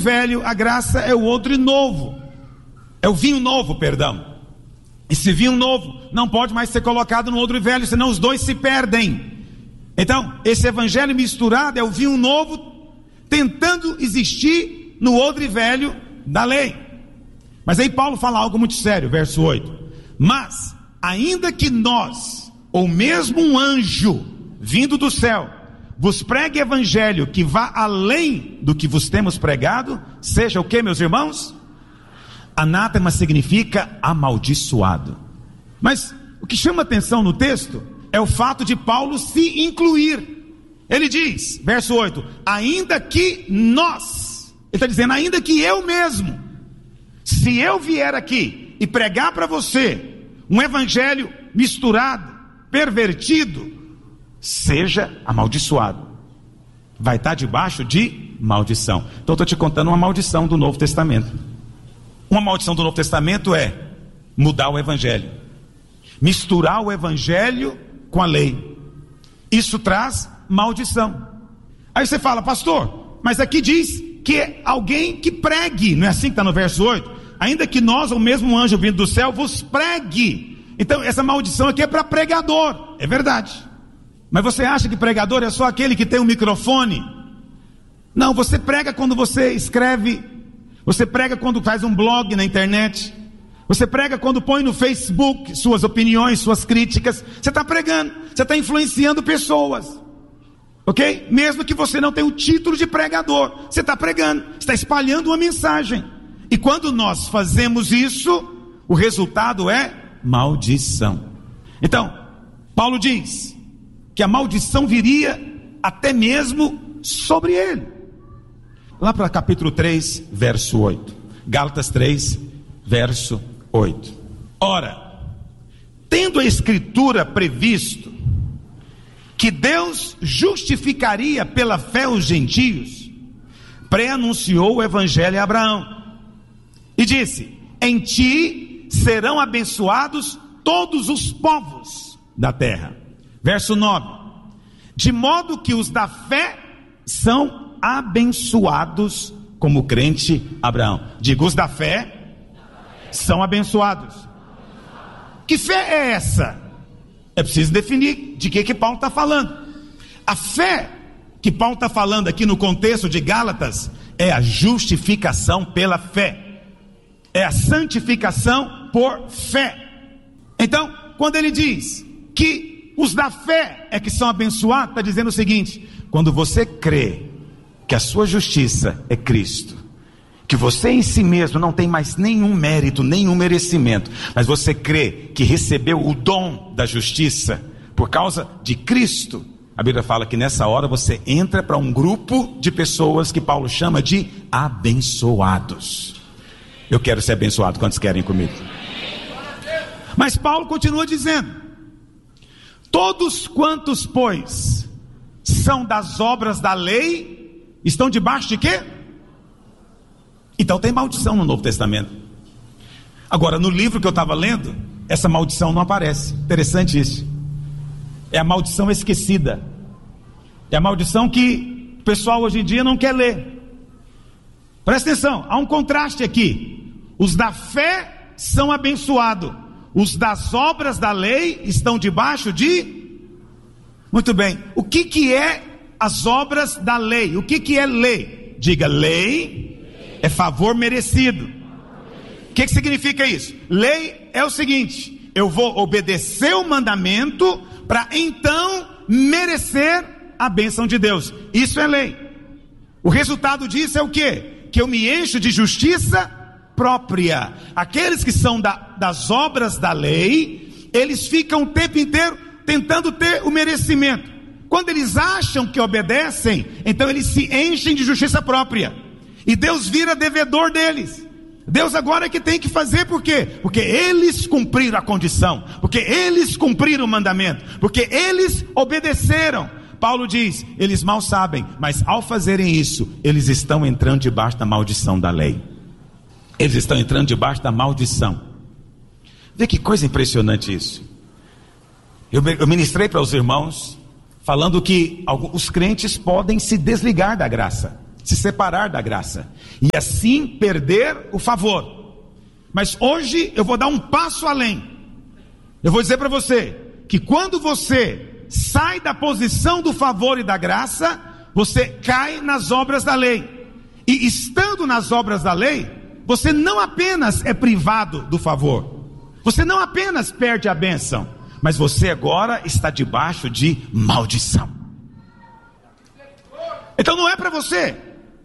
velho, a graça é o odre novo. É o vinho novo, perdão. Esse vinho novo não pode mais ser colocado no odre velho, senão os dois se perdem. Então, esse evangelho misturado é o vinho novo tentando existir no odre velho da lei. Mas aí Paulo fala algo muito sério, verso 8. Mas, ainda que nós, ou mesmo um anjo vindo do céu, vos pregue evangelho que vá além do que vos temos pregado, seja o que, meus irmãos? Anátema significa amaldiçoado. Mas o que chama atenção no texto é o fato de Paulo se incluir. Ele diz, verso 8, ainda que nós, ele está dizendo, ainda que eu mesmo, se eu vier aqui e pregar para você um evangelho misturado, pervertido, seja amaldiçoado, vai estar debaixo de maldição. Então estou te contando uma maldição do Novo Testamento. Uma maldição do Novo Testamento é mudar o evangelho, misturar o evangelho com a lei. Isso traz maldição. Aí você fala, pastor, mas aqui diz que é alguém que pregue, não é assim que está no verso 8? Ainda que nós, ou mesmo um anjo vindo do céu, vos pregue. Então essa maldição aqui é para pregador, é verdade. Mas você acha que pregador é só aquele que tem um microfone? Não, você prega quando você escreve, você prega quando faz um blog na internet, você prega quando põe no Facebook suas opiniões, suas críticas. Você está pregando, você está influenciando pessoas, ok? Mesmo que você não tenha o título de pregador, você está pregando, está espalhando uma mensagem. E quando nós fazemos isso, o resultado é maldição. Então, Paulo diz que a maldição viria até mesmo sobre ele. Lá para capítulo 3, verso 8. Gálatas 3, verso 8. Ora, tendo a Escritura previsto que Deus justificaria pela fé os gentios, pré-anunciou o evangelho a Abraão e disse: em ti serão abençoados todos os povos da terra. Verso 9. De modo que os da fé são abençoados como o crente Abraão. Diga, os da fé são abençoados. Que fé é essa? É preciso definir de que Paulo está falando. A fé que Paulo está falando aqui no contexto de Gálatas é a justificação pela fé, é a santificação por fé. Então, quando ele diz que os da fé é que são abençoados, está dizendo o seguinte: quando você crê que a sua justiça é Cristo, que você em si mesmo não tem mais nenhum mérito, nenhum merecimento, mas você crê que recebeu o dom da justiça por causa de Cristo, a Bíblia fala que nessa hora você entra para um grupo de pessoas que Paulo chama de abençoados. Eu quero ser abençoado, quantos querem comigo? Mas Paulo continua dizendo: todos quantos, pois, são das obras da lei, estão debaixo de quê? Então tem maldição no Novo Testamento. Agora, no livro que eu estava lendo, essa maldição não aparece. Interessante isso. É a maldição esquecida. É a maldição que o pessoal hoje em dia não quer ler. Presta atenção, há um contraste aqui. Os da fé são abençoados, os das obras da lei estão debaixo de... Muito bem, o que é as obras da lei? O que é lei? Diga, lei é favor merecido. O que significa isso? Lei é o seguinte: eu vou obedecer o mandamento para então merecer a bênção de Deus. Isso é lei. O resultado disso é o quê? Que eu me encho de justiça própria. Aqueles que são das obras da lei, eles ficam o tempo inteiro tentando ter o merecimento. Quando eles acham que obedecem, então eles se enchem de justiça própria, e Deus vira devedor deles. Deus agora é que tem que fazer, por quê? Porque eles cumpriram a condição, porque eles cumpriram o mandamento, porque eles obedeceram. Paulo diz, eles mal sabem, mas ao fazerem isso, eles estão entrando debaixo da maldição da lei. Eles estão entrando debaixo da maldição. Vê que coisa impressionante isso. Eu ministrei para os irmãos, falando que os crentes podem se desligar da graça. se separar da graça e assim perder o favor. Mas hoje eu vou dar um passo além. Eu vou dizer para você que quando você sai da posição do favor e da graça, você cai nas obras da lei. E estando nas obras da lei, você não apenas é privado do favor, você não apenas perde a bênção, mas você agora está debaixo de maldição. Então não é para você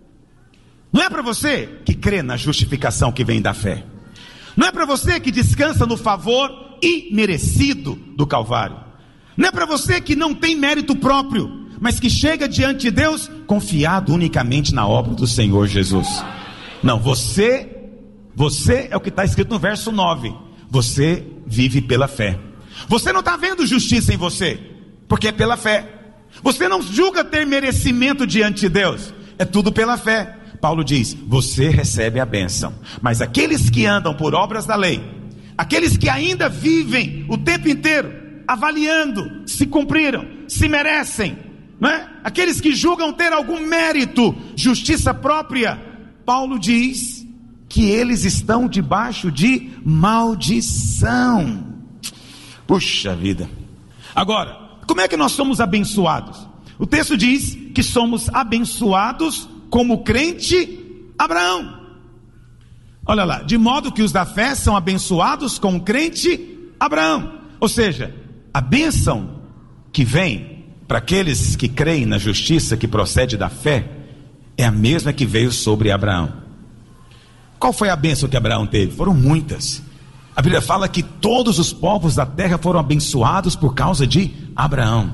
que crê na justificação que vem da fé, não é para você que descansa no favor imerecido do Calvário, não é para você que não tem mérito próprio, mas que chega diante de Deus confiado unicamente na obra do Senhor Jesus. Não, você é o que está escrito no verso 9, você vive pela fé. Você não está vendo justiça em você, porque é pela fé. Você não julga ter merecimento diante de Deus, é tudo pela fé. Paulo diz, você recebe a bênção, mas aqueles que andam por obras da lei, aqueles que ainda vivem o tempo inteiro avaliando se cumpriram, se merecem, não é? Aqueles que julgam ter algum mérito, justiça própria, Paulo diz que eles estão debaixo de maldição. Puxa vida. Agora, como é que nós somos abençoados? O texto diz que somos abençoados como crente Abraão. Olha lá, de modo que os da fé são abençoados com o crente Abraão. Ou seja, a bênção que vem para aqueles que creem na justiça que procede da fé é a mesma que veio sobre Abraão. Qual foi a bênção que Abraão teve? Foram muitas. A Bíblia fala que todos os povos da terra foram abençoados por causa de Abraão.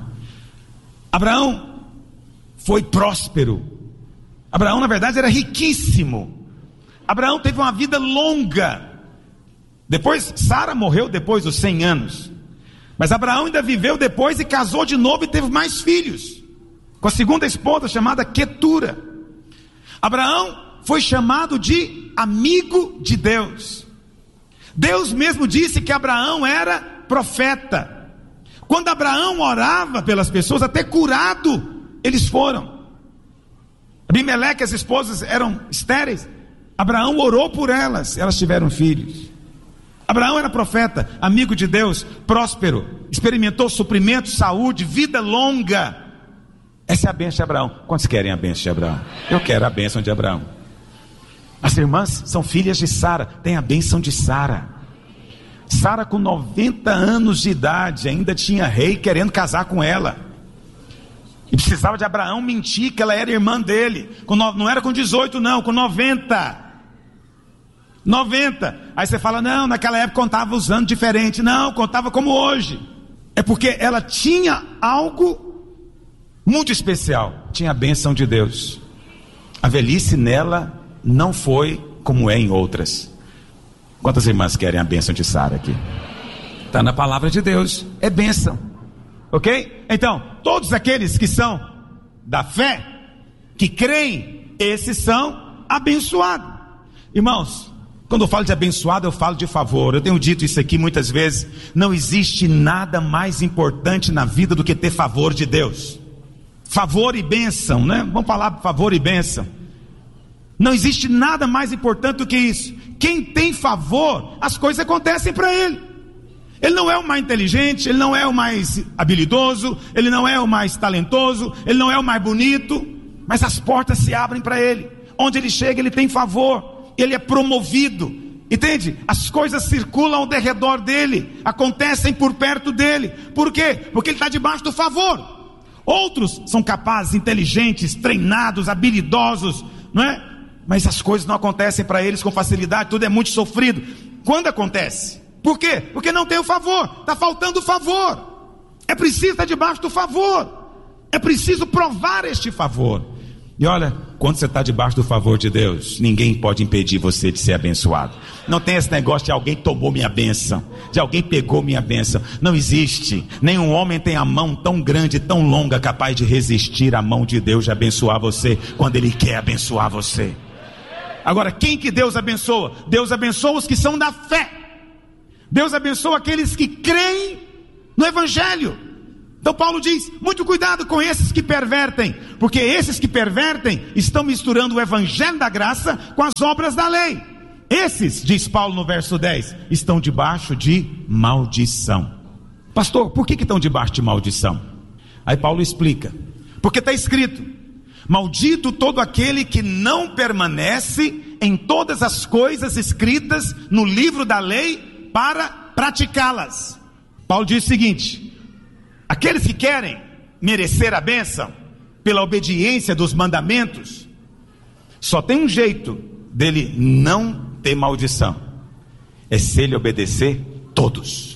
Abraão foi próspero. Abraão, na verdade, era riquíssimo. Abraão teve uma vida longa. Depois, Sara morreu depois dos 100 anos. Mas Abraão ainda viveu depois e casou de novo e teve mais filhos, com a segunda esposa chamada Quetura. Abraão foi chamado de amigo de Deus. Deus mesmo disse que Abraão era profeta. Quando Abraão orava pelas pessoas, até curado eles foram. Abimeleque, as esposas eram estéreis, Abraão orou por elas, elas tiveram filhos. Abraão era profeta, amigo de Deus, próspero, experimentou suprimento, saúde, vida longa. Essa é a bênção de Abraão. Quantos querem a bênção de Abraão? Eu quero a bênção de Abraão. As irmãs são filhas de Sara, tem a bênção de Sara. Sara, com 90 anos de idade, ainda tinha rei querendo casar com ela, e precisava de Abraão mentir que ela era irmã dele. Não era com 18 não, com 90. Aí você fala, não, naquela época contava os anos diferente. Não, contava como hoje. É porque ela tinha algo muito especial, tinha a bênção de Deus. A velhice nela não foi como é em outras. Quantas irmãs querem a bênção de Sara aqui? Está na palavra de Deus, é bênção. Ok? Então, todos aqueles que são da fé, que creem, esses são abençoados. Irmãos, quando eu falo de abençoado, eu falo de favor. Eu tenho dito isso aqui muitas vezes. Não existe nada mais importante na vida do que ter favor de Deus. Favor e bênção, né? Vamos falar favor e bênção. Não existe nada mais importante do que isso. Quem tem favor, as coisas acontecem para ele. Ele não é o mais inteligente, ele não é o mais habilidoso, ele não é o mais talentoso, ele não é o mais bonito, mas as portas se abrem para ele. Onde ele chega, ele tem favor. Ele é promovido, entende? As coisas circulam ao redor dele, acontecem por perto dele. Por quê? Porque ele está debaixo do favor. Outros são capazes, inteligentes, treinados, habilidosos, não é? Mas as coisas não acontecem para eles com facilidade, tudo é muito sofrido. Quando acontece? Por quê? Porque não tem o favor, está faltando o favor. É preciso estar debaixo do favor, é preciso provar este favor. E olha, quando você está debaixo do favor de Deus, ninguém pode impedir você de ser abençoado. Não tem esse negócio de alguém tomou minha bênção, de alguém pegou minha bênção. Não existe. Nenhum homem tem a mão tão grande, tão longa, capaz de resistir à mão de Deus de abençoar você, quando Ele quer abençoar você. Agora, quem que Deus abençoa? Deus abençoa os que são da fé. Deus abençoa aqueles que creem no Evangelho. Então Paulo diz, muito cuidado com esses que pervertem, porque esses que pervertem estão misturando o evangelho da graça com as obras da lei. Esses, diz Paulo no verso 10, estão debaixo de maldição. Pastor, por que estão debaixo de maldição? Aí Paulo explica, porque está escrito, maldito todo aquele que não permanece em todas as coisas escritas no livro da lei para praticá-las. Paulo diz o seguinte, aqueles que querem merecer a bênção pela obediência dos mandamentos, só tem um jeito dele não ter maldição, é se ele obedecer todos.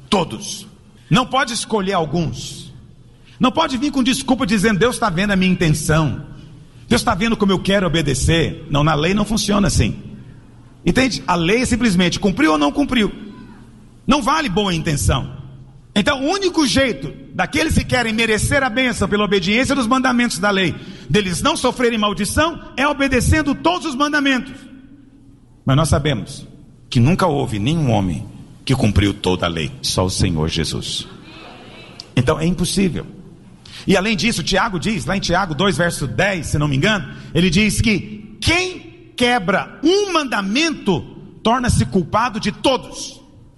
Não pode escolher alguns, não pode vir com desculpa dizendo, Deus está vendo a minha intenção, Deus está vendo como eu quero obedecer. Não, na lei não funciona assim, entende? A lei é simplesmente cumpriu ou não cumpriu, não vale boa intenção. Então o único jeito daqueles que querem merecer a bênção pela obediência dos mandamentos da lei, deles não sofrerem maldição, é obedecendo todos os mandamentos. Mas nós sabemos que nunca houve nenhum homem que cumpriu toda a lei, só o Senhor Jesus. Então é impossível. E além disso, Tiago diz, lá em Tiago 2 verso 10, se não me engano, ele diz que quem quebra um mandamento torna-se culpado de todos.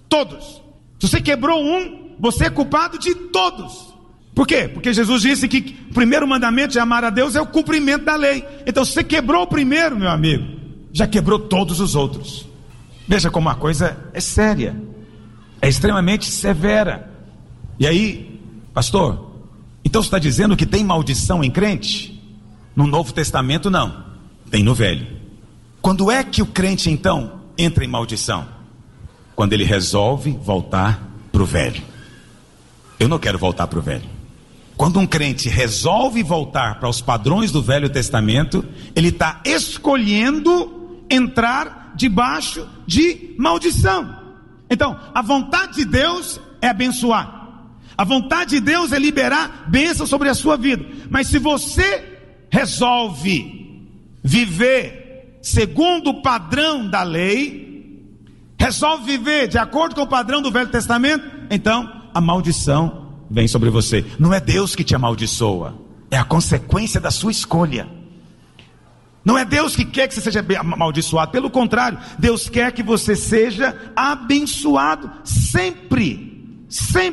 Se você quebrou um, você é culpado de todos. Por quê? Porque Jesus disse que o primeiro mandamento de amar a Deus é o cumprimento da lei. Então se você quebrou o primeiro, meu amigo, já quebrou todos os outros. Veja como a coisa é séria, é extremamente severa. E aí, pastor, então você está dizendo que tem maldição em crente? No Novo Testamento não, tem no Velho. Quando é que o crente então entra em maldição? Quando ele resolve voltar para o Velho. Eu não quero voltar para o Velho. Quando um crente resolve voltar para os padrões do Velho Testamento, ele está escolhendo entrar debaixo de maldição. Então, a vontade de Deus é abençoar, a vontade de Deus é liberar bênção sobre a sua vida. Mas se você resolve viver segundo o padrão da lei, resolve viver de acordo com o padrão do Velho Testamento, então a maldição vem sobre você. Não é Deus que te amaldiçoa, é a consequência da sua escolha. Não é Deus que quer que você seja amaldiçoado, pelo contrário, Deus quer que você seja abençoado sempre.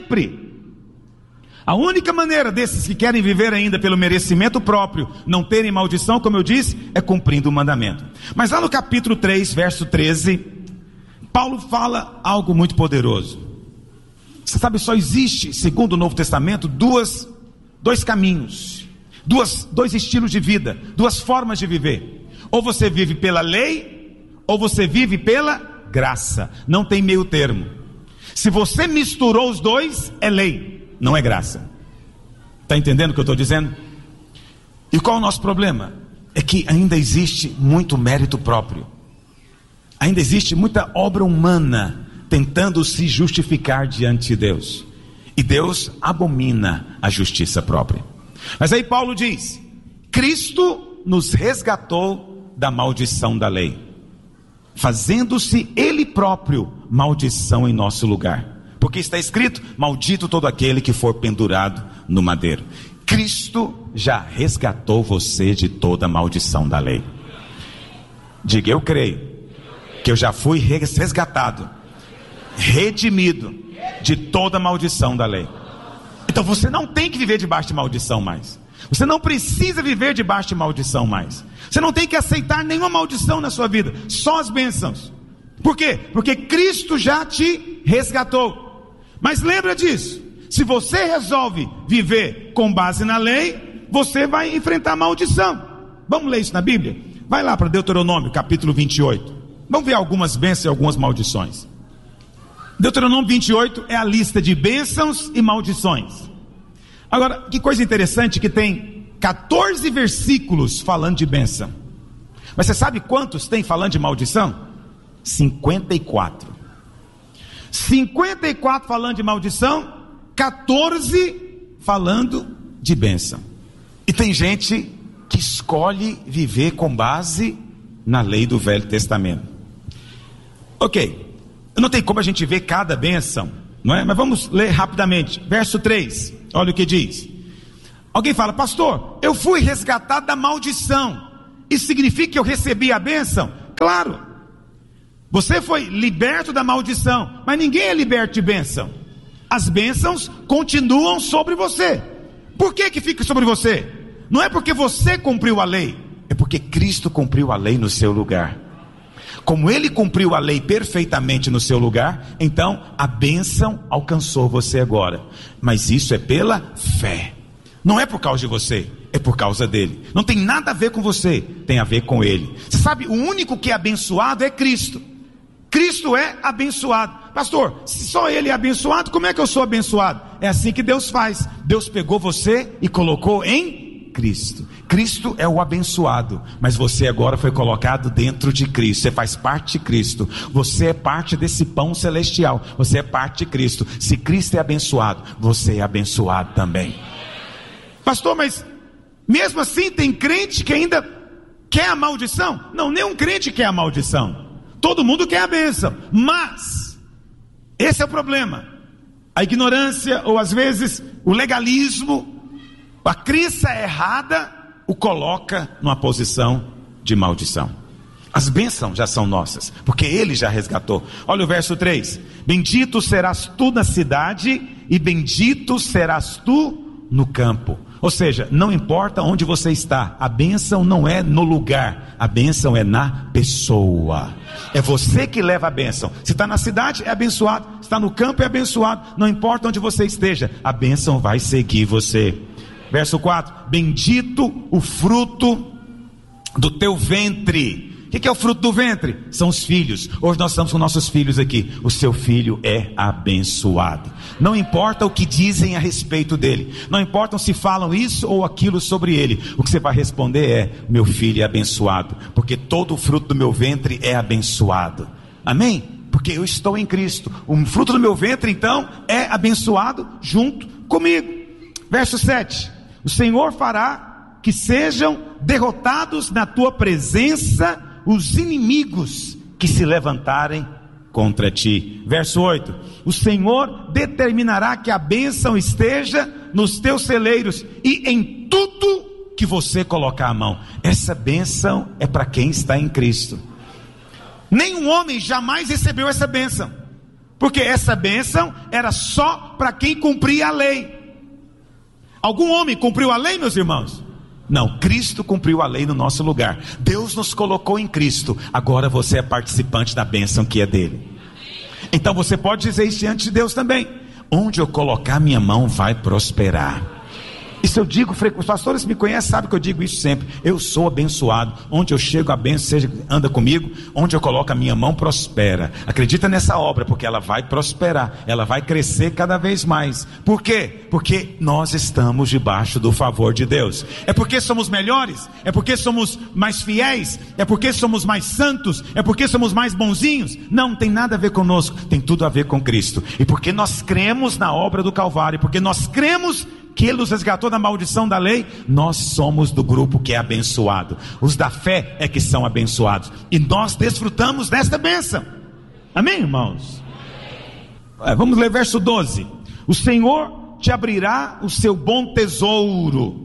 A única maneira desses que querem viver ainda pelo merecimento próprio, não terem maldição, como eu disse, é cumprindo o mandamento. Mas lá no capítulo 3, verso 13, Paulo fala algo muito poderoso. Você sabe, só existe, segundo o Novo Testamento, dois caminhos, dois estilos de vida, duas formas de viver. Ou você vive pela lei, ou você vive pela graça. Não tem meio termo. Se você misturou os dois, é lei, não é graça. Está entendendo o que eu estou dizendo? E qual é o nosso problema? É que ainda existe muito mérito próprio, ainda existe muita obra humana tentando se justificar diante de Deus, e Deus abomina a justiça própria. Mas aí Paulo diz, Cristo nos resgatou da maldição da lei, fazendo-se Ele próprio maldição em nosso lugar, porque está escrito, maldito todo aquele que for pendurado no madeiro. Cristo já resgatou você de toda a maldição da lei. Diga, eu creio que eu já fui resgatado, redimido de toda a maldição da lei. Então você não tem que viver debaixo de maldição mais. Você não precisa viver debaixo de maldição mais. Você não tem que aceitar nenhuma maldição na sua vida, só as bênçãos. Por quê? Porque Cristo já te resgatou. Mas lembra disso, se você resolve viver com base na lei, você vai enfrentar maldição. Vamos ler isso na Bíblia? Vai lá para Deuteronômio capítulo 28. Vamos ver algumas bênçãos e algumas maldições. Deuteronômio 28 é a lista de bênçãos e maldições. Agora, que coisa interessante que tem 14 versículos falando de bênção. Mas você sabe quantos tem falando de maldição? 54. 54 falando de maldição, 14 falando de bênção. E tem gente que escolhe viver com base na lei do Velho Testamento. Ok, não tem como a gente ver cada bênção não é? Mas vamos ler rapidamente, verso 3, olha o que diz. Alguém fala: pastor, eu fui resgatado da maldição, isso significa que eu recebi a bênção? Claro, você foi liberto da maldição, mas ninguém é liberto de bênção. As bênçãos continuam sobre você. Por que fica sobre você? Não é porque você cumpriu a lei, é porque Cristo cumpriu a lei no seu lugar. Como Ele cumpriu a lei perfeitamente no seu lugar, então a bênção alcançou você agora. Mas isso é pela fé, não é por causa de você, é por causa dele. Não tem nada a ver com você, tem a ver com ele. Você sabe, o único que é abençoado é Cristo. Cristo é abençoado. Pastor, se só ele é abençoado, como é que eu sou abençoado? É assim que Deus faz. Deus pegou você e colocou em Cristo. Cristo é o abençoado, mas você agora foi colocado dentro de Cristo. Você faz parte de Cristo. Você é parte desse pão celestial. Você é parte de Cristo. Se Cristo é abençoado, você é abençoado também. Pastor, mas mesmo assim tem crente que ainda quer a maldição? Não, nenhum crente quer a maldição. Todo mundo quer a bênção, mas esse é o problema. A ignorância, ou às vezes o legalismo, a crença errada o coloca numa posição de maldição. As bênçãos já são nossas, porque Ele já resgatou. Olha o verso 3: bendito serás tu na cidade, e bendito serás tu no campo. Ou seja, não importa onde você está, a bênção não é no lugar, a bênção é na pessoa. É você que leva a bênção. Se está na cidade, é abençoado. Se está no campo, é abençoado. Não importa onde você esteja, a bênção vai seguir você. Verso 4: bendito o fruto do teu ventre. O que é o fruto do ventre? São os filhos. Hoje nós estamos com nossos filhos aqui. O seu filho é abençoado. Não importa o que dizem a respeito dele, não importa se falam isso ou aquilo sobre ele, o que você vai responder é: meu filho é abençoado, porque todo o fruto do meu ventre é abençoado. Amém? Porque eu estou em Cristo. O fruto do meu ventre então é abençoado junto comigo. Verso 7: o Senhor fará que sejam derrotados na tua presença os inimigos que se levantarem contra ti. Verso 8: o Senhor determinará que a bênção esteja nos teus celeiros e em tudo que você colocar a mão. Essa bênção é para quem está em Cristo. Nenhum homem jamais recebeu essa bênção, porque essa bênção era só para quem cumpria a lei. Algum homem cumpriu a lei, meus irmãos? Não, Cristo cumpriu a lei no nosso lugar. Deus nos colocou em Cristo. Agora você é participante da bênção que é dele. Então você pode dizer isso diante de Deus também: onde eu colocar minha mão vai prosperar. Isso eu digo, os pastores me conhecem, sabem que eu digo isso sempre. Eu sou abençoado. Onde eu chego, a bênção anda comigo. Onde eu coloco a minha mão, prospera. Acredita nessa obra, porque ela vai prosperar. Ela vai crescer cada vez mais. Por quê? Porque nós estamos debaixo do favor de Deus. É porque somos melhores? É porque somos mais fiéis? É porque somos mais santos? É porque somos mais bonzinhos? Não tem nada a ver conosco. Tem tudo a ver com Cristo. E porque nós cremos na obra do Calvário, porque nós cremos que Ele nos resgatou da maldição da lei, nós somos do grupo que é abençoado. Os da fé é que são abençoados, e nós desfrutamos desta bênção. Amém, irmãos? Vamos ler verso 12: o Senhor te abrirá o seu bom tesouro.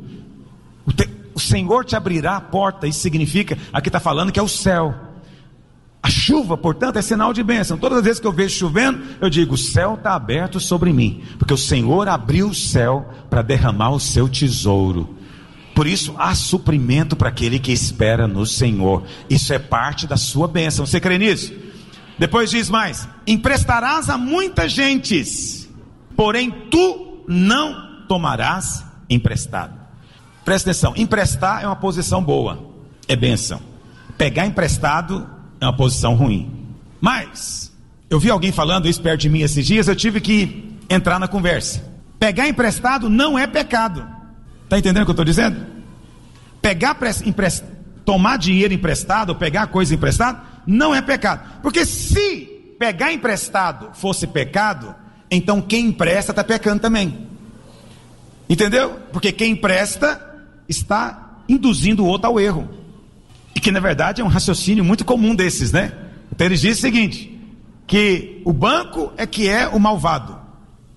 O Senhor te abrirá a porta. Isso significa, aqui está falando que é o céu. A chuva, portanto, é sinal de bênção. Todas as vezes que eu vejo chovendo, eu digo: o céu está aberto sobre mim, porque o Senhor abriu o céu para derramar o seu tesouro. Por isso há suprimento para aquele que espera no Senhor. Isso é parte da sua bênção. Você crê nisso? Depois diz mais: emprestarás a muitas gentes, porém tu não tomarás emprestado. Presta atenção, emprestar é uma posição boa, é bênção. Pegar emprestado é uma posição ruim. Mas eu vi alguém falando isso perto de mim esses dias, eu tive que entrar na conversa. Pegar emprestado não é pecado. Está entendendo o que eu estou dizendo? Tomar dinheiro emprestado, ou pegar coisa emprestada, não é pecado. Porque se pegar emprestado fosse pecado, então quem empresta está pecando também. Entendeu? Porque quem empresta está induzindo o outro ao erro. E que na verdade é um raciocínio muito comum desses, né? Então eles dizem o seguinte: que o banco é que é o malvado,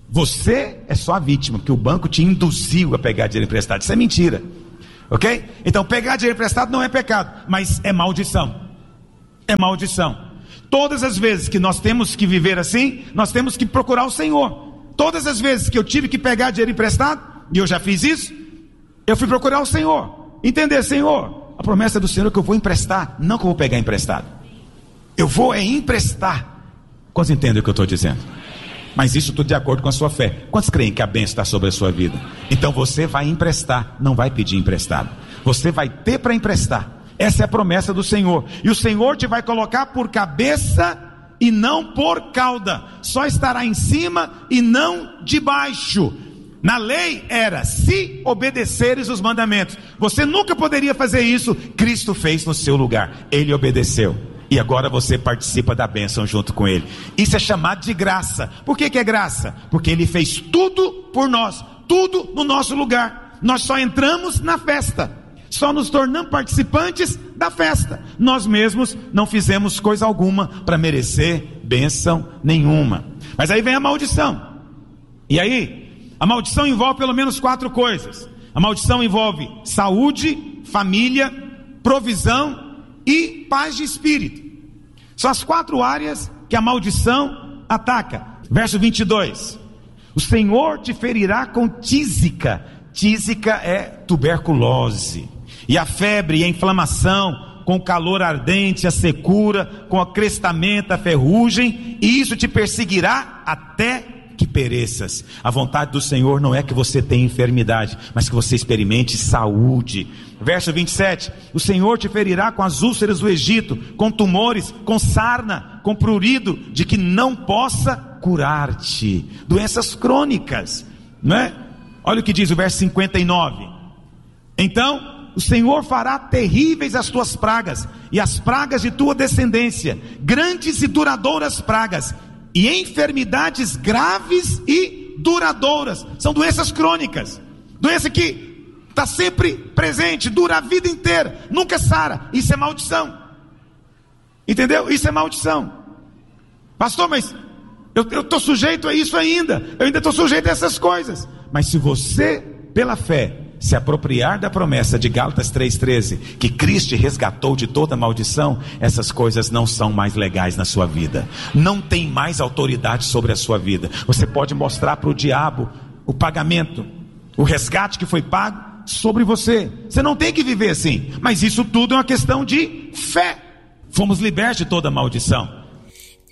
Você é só a vítima, porque o banco te induziu a pegar dinheiro emprestado. Isso é mentira, ok? Então pegar dinheiro emprestado não é pecado, mas é maldição. É maldição. Todas as vezes que nós temos que viver assim, nós temos que procurar o Senhor. Todas as vezes que eu tive que pegar dinheiro emprestado, e eu já fiz isso, eu fui procurar o Senhor. Entender, Senhor, a promessa do Senhor é que eu vou emprestar, não que eu vou pegar emprestado. Eu vou emprestar. Quantos entendem o que eu estou dizendo? Mas isso tudo de acordo com a sua fé. Quantos creem que a bênção está sobre a sua vida? Então você vai emprestar, não vai pedir emprestado. Você vai ter para emprestar. Essa é a promessa do Senhor. E o Senhor te vai colocar por cabeça e não por cauda. Só estará em cima e não debaixo. Na lei era, se obedeceres os mandamentos. Você nunca poderia fazer isso. Cristo fez no seu lugar. Ele obedeceu. E agora você participa da bênção junto com Ele. Isso é chamado de graça. Por que é graça? Porque Ele fez tudo por nós. Tudo no nosso lugar. Nós só entramos na festa. Só nos tornamos participantes da festa. Nós mesmos não fizemos coisa alguma para merecer bênção nenhuma. Mas aí vem a maldição. E aí, a maldição envolve pelo menos 4 coisas. A maldição envolve saúde, família, provisão e paz de espírito. São as 4 áreas que a maldição ataca. Verso 22. O Senhor te ferirá com tísica. Tísica é tuberculose. E a febre e a inflamação, com o calor ardente, a secura, com o crestamento, a ferrugem, e isso te perseguirá até que pereças. A vontade do Senhor não é que você tenha enfermidade, mas que você experimente saúde. Verso 27, o Senhor te ferirá com as úlceras do Egito, com tumores, com sarna, com prurido, de que não possa curar-te. Doenças crônicas, não é? Olha o que diz o verso 59. Então o Senhor fará terríveis as tuas pragas, e as pragas de tua descendência, grandes e duradouras pragas, e enfermidades graves e duradouras. São doenças crônicas, doença que está sempre presente, dura a vida inteira, nunca sara. Isso é maldição, entendeu? Isso é maldição. Pastor, mas eu estou sujeito a isso ainda, eu ainda estou sujeito a essas coisas. Mas se você, pela fé, se apropriar da promessa de Gálatas 3,13, que Cristo te resgatou de toda maldição, essas coisas não são mais legais na sua vida, não tem mais autoridade sobre a sua vida. Você pode mostrar para o diabo o pagamento, o resgate que foi pago sobre você. Você não tem que viver assim, mas isso tudo é uma questão de fé. Fomos libertos de toda maldição.